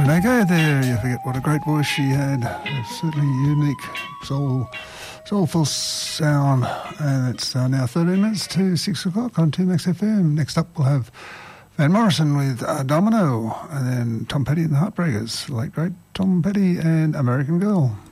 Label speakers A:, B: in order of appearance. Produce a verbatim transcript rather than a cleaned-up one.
A: Renee Gay there, you forget what a great voice she had. It's certainly unique, soul, soulful sound. And it's uh, now thirteen minutes to six o'clock on two Max F M. Next up we'll have Van Morrison with uh, Domino, and then Tom Petty and the Heartbreakers, late great Tom Petty and American Girl.